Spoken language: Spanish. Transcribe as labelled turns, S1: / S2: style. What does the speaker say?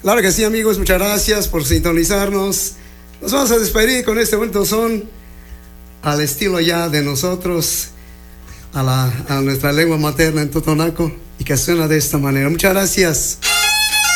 S1: Claro que sí, amigos, muchas gracias por sintonizarnos. Nos vamos a despedir con este bonito son al estilo ya de nosotros, a nuestra lengua materna en Totonaco, y que suena de esta manera. Muchas gracias.